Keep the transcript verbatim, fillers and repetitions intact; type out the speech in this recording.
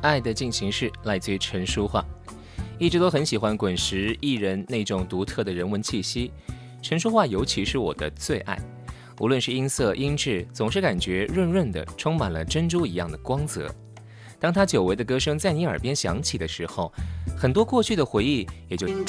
爱的进行式》来自于陈淑桦。一直都很喜欢滚石艺人那种独特的人文气息，陈淑桦尤其是我的最爱。无论是音色音质，总是感觉润润的，充满了珍珠一样的光泽。当他久违的歌声在你耳边响起的时候，很多过去的回忆也就